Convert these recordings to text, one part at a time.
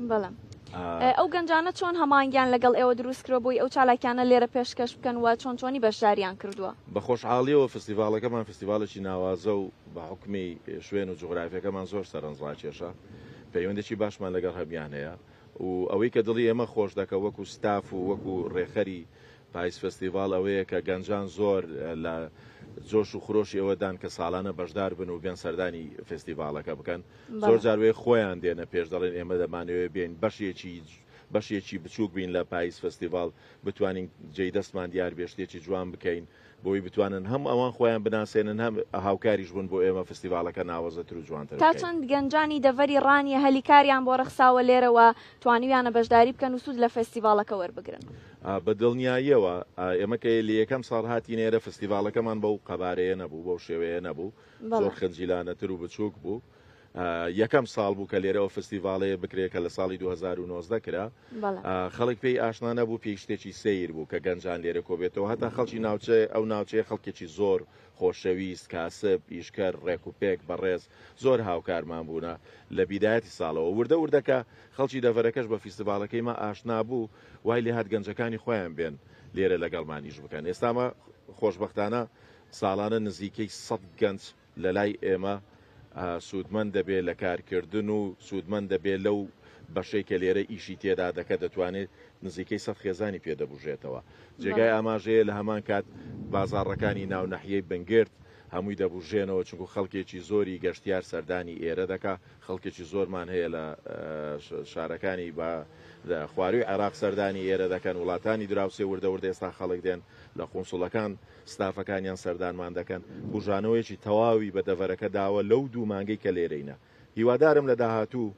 بەڵام ئەو گەنجانە چۆن هەمانگیان لەگەڵ ئێوە دروستکرۆ بووی ئەو چالاکیانە لێرە پێشکەش بکەن وە چۆن چۆنی بەشداریان کردووە بە خۆشحاڵیەوە فستیڤالەکەمان فستیڤالێکی ناوازە و بە حکمی شوێن و جوغرافیەکەمان زۆر سەرنجڕاکێشە پەیوەندێکی باشمان لەگەڵ هەمیان هەیە و ئەوەی کە دڵی ئێمە خۆش دەکە وەکو ستاف و وەکو ڕێخەری پایس فستیڤال ئەوەیە کە گەنجان زۆر لە جۆش و خۆشی ئەوەدان کە ساڵانە بەشدار بن و بێن سەردانی فستیڤالەکە بکەن زۆر جاروێ خۆیان دێنە پێش دەڵێن ئێمە دەمانەوێت بێن بەشێکی بچووک بین لە پاییز فستیڤال بتوانین جێی دەستمان دیار بێشتێکی جوان بکەین بۆی بتوانن هەم ئەوان خۆیان بناسێنن هەم هاوکاریش بوون بۆ ئێمە فستیڤالەکە ناوەزەتر و جوانتر تا چەند گەنجانی دەڤەری ڕانیە هەلیکاریان بۆ ڕەخساوە لێرەوە توانیویانە بەشداری بکەن و سوود لە فستیڤالەکە وەربگرن بە دڵنیاییەوە ئێمە کە لە یەکەم ساڵ هاتی نێرە فستیڤالەکەمان بەو قەبارەیە نەبوو بەو شێوەیە نەبوو زۆر خەنجیلانەتر و بچووک بوو یەکەم ساڵ بوو کە لێرەوە فستیڤالەیە بکرێت کە لە ساڵی 2019 کرا خەڵک پێی ئاشنا نەبوو پێی شتێکی سیر بوو کە گەنجان لێرە کۆبێتەوە هەتا خەڵکی ناوچێ ئەو ناوچەیە خەڵکێکی زۆر خۆشەویست کاسب ئیشکەر ڕێکوپێک بەڕێز زۆر هاوکارمان بوونە لە بیدایەتی ساڵەوە وردە وردەکە خەڵکی دەڤەرەکەش بە فستیڤالەکەی ما ئاشنا بوو وای لێ هات گەنجەکانی خۆیان بێن لێرە لەگەڵمانیش بکەن ئێستامە خۆشبەختانە ساڵانە نزیکەی 100 گەنج لە لای ئێمە سوودمەند دەبێت لە کارکردن و سوودمەند دەبێت لەو بەشەی کە لێرە ئیشی تێدا دەکە دەتوانێت نزیکەی 100 خێزانی پێدەبژێتەوە جێگای ئاماژەیە لە هەمان کات بازاڕەکانی ناو نەحیەی بنگرد هەمووی دەبژێنەوە چونکو خەڵکێکی زۆری گەشتیار سەردانی ئێرە دەکا خەڵکێکی زۆرمان هەیە لە شارەکانی بە خواروی عێراق سەردانی ئێرە دەکەن وڵاتانی دراوسێ وردە وردە ئێستا خەڵک دێن لە قونسوڵەکان ستافەکانیان سەردانمان دەکەن بژانەوەیکی تەواوی بە دەڤەرەکە داوە لەو دوو مانگەی کە لێرەینە هیوادارم لە داهاتوو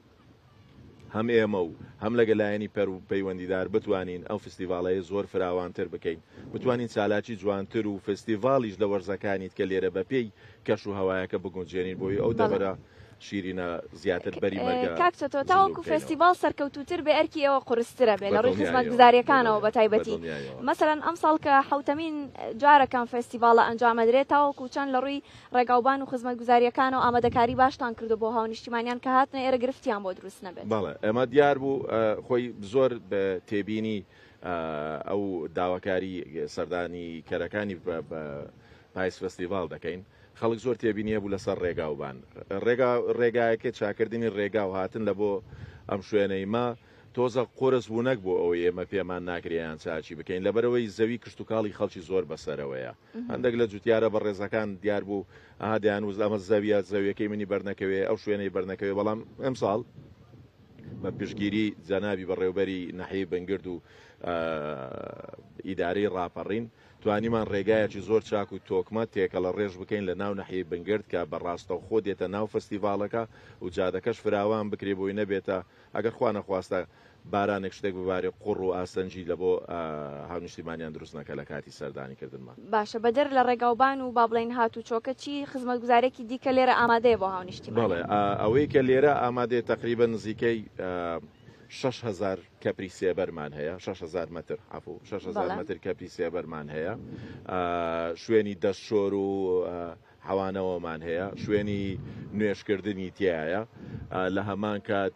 هەم ئێمە و هەم لەگەلایەنی پەر و پەیوەندیدار بتوانین ئەو فستیڤالەیە زۆر فراوانتر بکەین بتوانین چالاکی جوانتر و فستیڤالیش لە وەرزەکانیت کە لێرە بەپێی کەش و هەوایەکە بگونجێنین بۆی ئەو دەبەرە شیرینە زیاتر بەری مەرگە کاکچەتەوە تاوەکو فستیڤال سەرکەوتوتر بە ئەرکی ئەوە قورسترە بێت لە ڕووی خزمەتگوزاریەکانەوە بە تایبەتی مەسەڵەن ئەم ساڵ کە حوتەمین جارەکان فستیڤالە ئەنجامەدرێت تاوەکو چەند لە ڕووی ڕێگاوبان و خزمەتگوزاریەکانەوە ئامادەکاری باشتان کردو بۆ هاونیشتیمانیان کە هاتنە ئێرە گرفتیان بۆ دروست نەبێت بەڵێ ئەمە دیار بوو خۆی زۆر بە تێبینی ئەو داواکاری سەردانی کەرەکانی بە پایس فستیڤال دەکەین خەڵک زۆر تێبینیە بوو لەسەر ڕێگاوبان ڕێگایەکە چاکردنی ڕێگا و هاتن لە بۆ ئەم شوێنەی ما تۆزە قۆرس بوونەک بۆ ئەوەی ئێمە پێمان ناکریان چاچی بکەین لەبەرەوەی زەوی کشت و کاڵی خەڵکی زۆر بەسەرەوەیە هەندێک لە جوتیارە بە ڕێزەکان دیار بوو ئادیان وز ئەمە زەویە زەویەکەی منی بەرنەکەوێ ئەو شوێنەی بەرنەکەوێ بەڵام ئەمساڵ بە پشگیری جەنابی بەڕێوبەری نەحیەی بنگرد و ئیدارەی ڕاپەڕین توانیمان ڕێگایەکی زۆر چاک و تۆکمە تێکە لە ڕێژ بکەین لە ناو نەحیەی بنگرد کە بەڕاستەو خۆ دێتە ناو فستیڤالەکە و جادەکەش فراوان بکرێ بۆی نەبێتە ئەگەر خوا نەخواستە بارانێک شتێک ببارێ قوڕ و ئاسەنجی لە بۆ هاونیشتیمانیان دروست نەکە لە کاتی سەردانی کردنمان باشە بەدەر لە ڕێگاوبان و با بڵین هاتوو چۆکە چی خزمەتگوزارێکی دیکە لێرە ئامادەیە بۆ هاونیشتیمان بەڵێ ئەوەی کە لێرە ئامادەیە تقریبا نزیکەی 6,000 کەپری سێبەرمان هەیە 6,000 متر عفو 6,000 متر کەپری سێبەرمان هەیە شوێنی دەستشۆر و حەوانەوەمان هەیە شوێنی نوێشکردنی تایە لە هەمان کات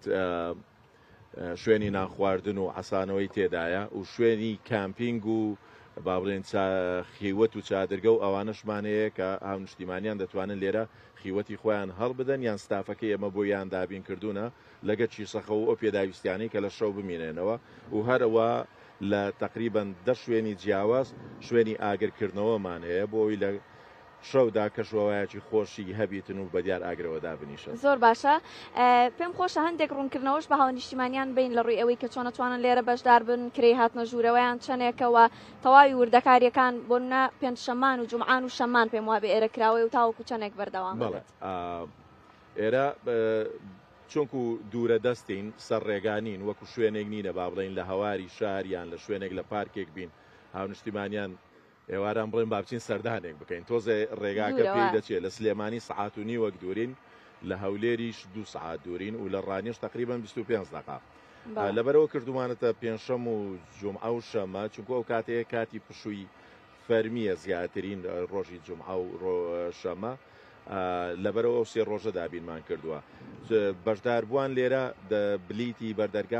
شوێنی نانخواردن و عسانەوەی تێدایە و شوێنی کامپینگ و با بڵێن خیوەت و چادرگە و ئەوانەشمانەیە کە هاونیشتیمانیان دەتوانن لێرە خیوەتی خۆیان هەڵ بدەن یان ستافەکەی ئەمە بۆ یان دابین کردوونە لەگە چیسەخە و ئەو پێداویستیانەی کە لە شەو بمینێنەوە و هەرەوە لە تقریبا 10 شوێنی جیاواز شوێنی ئاگرکردنەوەمان هەیە بۆی لە شەودا کەشوەوەیەکی خۆشی هەبیتن و بە دیار ئاگرەوەدا بنیشە زۆر باشە پێم خۆشە هەندێک ڕوونکردنەوەش بە هاونیشتیمانیان بین لە ڕووی ئەوەی کە چۆن نەتوانن لێرە بەشدار بن کرێ هاتنە ژوورەوەیان چەندێکەوە تەواوی وردەکاریەکان بۆنە پێنجشەمان و جومعان و شەمان پێم وابێ ئێرە کراوەی و تاوەکو چەندێک بەردەوام ئێرە چونکو دوورە دەستین سەر ڕێگانین وەکو شوێنێک نینە با بڵین لە هەواری شاریان لە شوێنێک لە پارکێک بین هاونیشتیمانیان ئێواران بڵێن با بچین سەردانێک بکەین تۆزێ ڕێگاکە پێی دەچێت لە سلێمانی سعات و نیوەک دوورین لە هەولێریش 2 سعات دوورین و لە ڕانیش تقریبا 25 دقیقە لەبەرەوە کردومانەتە پێنجشەم و جومعە و شەمە چونکو ئەو کاتەیە کاتی پشووی فەرمیە زیاترین ڕۆژی جومعە و شەمە لەبەرەوە سێ ڕۆژە دابینمان کردووە بەشداربووان لێرە بلیتی بەردەرگا